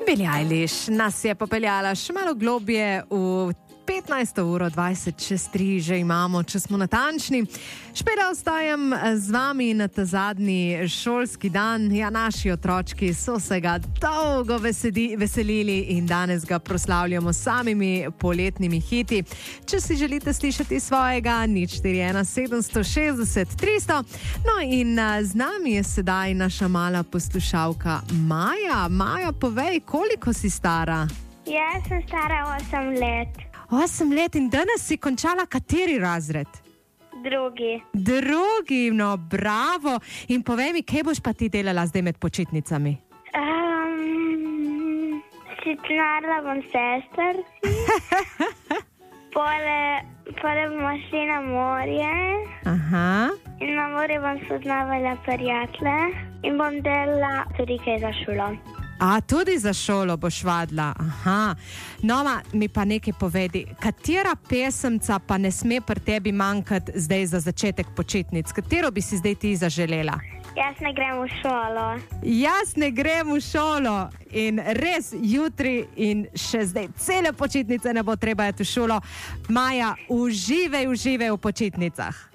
Billie Eilish nas je popeljala še malo globje v 15:20 že imamo, če smo natančni. Špela, ostajam z vami na ta zadnji šolski dan. Ja, naši otročki so se ga dolgo veselili in danes ga proslavljamo samimi poletnimi hiti. Če si želite slišati svojega, 041 760 300. No in z nami je sedaj naša mala poslušalka Maja. Maja, povej, koliko si stara? Jaz sem stara 8 let. 8 let in danes si končala kateri razred? Drugi, no bravo. In povej mi, kaj boš pa ti delala zdaj med počitnicami? Sitnarla bom sester. Pole bomo šli na morje. Aha. In na morje bom spoznavala prijatelje. In bom delala tudi kaj za šolo. A, tudi za šolo boš vadila. Aha. No, mi pa nekaj povedi. Katera pesemca pa ne sme pri tebi manjkati zdaj za začetek počitnic? Katero bi si zdaj ti zaželela? Jaz ne grem v šolo. Jaz ne grem v šolo. In res jutri in še zdaj cele počitnice ne bo treba iti v šolo. Maja, uživaj v počitnicah.